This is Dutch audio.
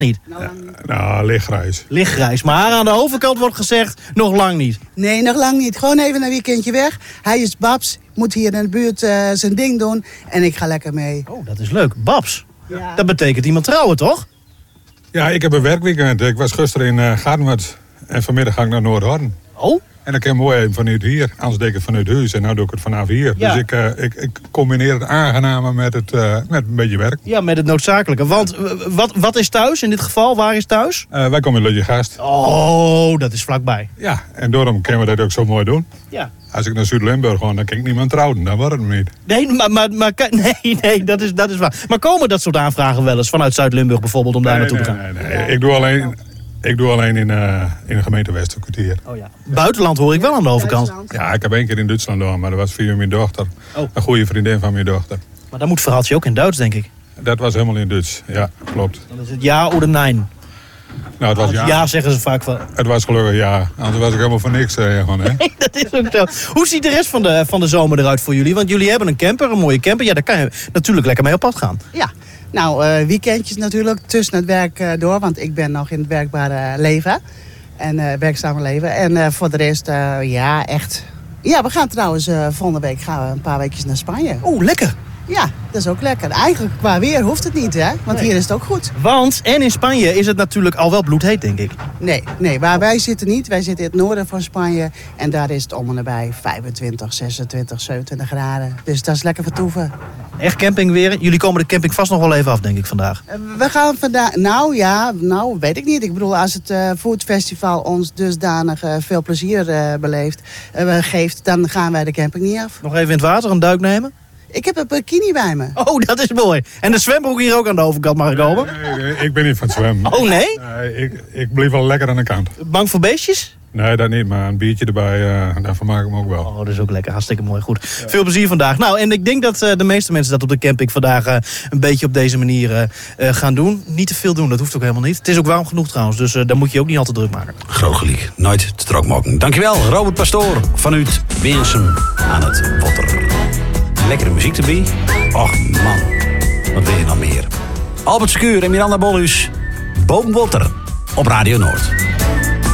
Niet? Nou, lichtgrijs. Lichtgrijs. Maar aan de overkant wordt gezegd, nog lang niet. Nee, nog lang niet. Gewoon even een weekendje weg. Hij is Babs, moet hier in de buurt zijn ding doen. En ik ga lekker mee. Oh, dat is leuk. Babs. Ja. Dat betekent iemand trouwen, toch? Ja, ik heb een werkweekend. Ik was gisteren in Garnwerd. En vanmiddag ga ik naar Noordhorn. Oh? En dan kan ik mooi even vanuit hier. Anders deed ik het vanuit huis. En nu doe ik het vanaf hier. Ja. Dus ik combineer het aangename met een beetje werk. Ja, met het noodzakelijke. Want wat is thuis in dit geval? Waar is thuis? Wij komen in Lutje Gast. Oh, dat is vlakbij. Ja, en daarom kunnen we dat ook zo mooi doen. Ja. Als ik naar Zuid-Limburg ga, dan kan ik niemand trouwen. Dan wordt het niet. Nee, nee, dat is waar. Maar komen dat soort aanvragen wel eens vanuit Zuid-Limburg bijvoorbeeld om daar naartoe te gaan? Nee. Ik doe alleen in de gemeente Westerkwartier. Oh ja. Buitenland hoor ik wel aan de overkant. Ja, ik heb 1 keer in Duitsland gedaan, maar dat was via mijn dochter. Oh. Een goede vriendin van mijn dochter. Maar dan moet verhaaltje ook in Duits, denk ik. Dat was helemaal in Duits. Ja, klopt. Dan is het ja of nein. Nou, het was ja. Ja, zeggen ze vaak van. Het was gelukkig ja. Anders was ik helemaal voor niks. Gewoon, hè? Dat is ook zo. Hoe ziet de rest van de zomer eruit voor jullie? Want jullie hebben een camper, een mooie camper. Ja, daar kan je natuurlijk lekker mee op pad gaan. Ja, nou, weekendjes natuurlijk tussen het werk door. Want ik ben nog in het werkbare leven. En werkzame leven. En voor de rest, ja, echt. Ja, we gaan trouwens volgende week gaan we een paar weekjes naar Spanje. Oeh, lekker. Ja, dat is ook lekker. Eigenlijk qua weer hoeft het niet, hè? Want hier is het ook goed. Want, en in Spanje is het natuurlijk al wel bloedheet, denk ik. Nee, waar wij zitten niet. Wij zitten in het noorden van Spanje. En daar is het om en nabij 25, 26, 27 graden. Dus dat is lekker vertoeven. Echt campingweer. Jullie komen de camping vast nog wel even af, denk ik, vandaag. We gaan vandaag... Nou, weet ik niet. Ik bedoel, als het Food Festival ons dusdanig veel plezier geeft... dan gaan wij de camping niet af. Nog even in het water, een duik nemen? Ik heb een bikini bij me. Oh, dat is mooi. En de zwembroek hier ook aan de overkant mag ik komen? Nee, ik ben niet van het zwemmen. Oh, nee? Nee, ik blijf wel lekker aan de kant. Bang voor beestjes? Nee, dat niet, maar een biertje erbij, daarvan maak ik me ook wel. Oh, dat is ook lekker. Hartstikke mooi. Goed. Ja. Veel plezier vandaag. Nou, en ik denk dat de meeste mensen dat op de camping vandaag een beetje op deze manier gaan doen. Niet te veel doen, dat hoeft ook helemaal niet. Het is ook warm genoeg trouwens, dus daar moet je ook niet al te druk maken. Groot gelijk. Nooit te strak maken. Dankjewel, Robert Pastoor vanuit Weersum aan het Water. Lekkere muziek erbij. Och man, wat wil je nog meer? Albert Skuur en Miranda Bollus. Boven Water op Radio Noord.